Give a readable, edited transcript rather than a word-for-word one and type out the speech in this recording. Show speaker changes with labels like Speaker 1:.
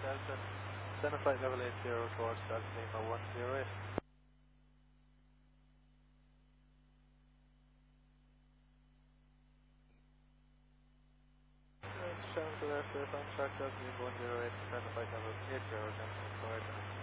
Speaker 1: Delta. Send a flight level 80 towards Delta Lima 108. Channel to left, on track Delta Lima 108, send a flight level 80 Delta, correct.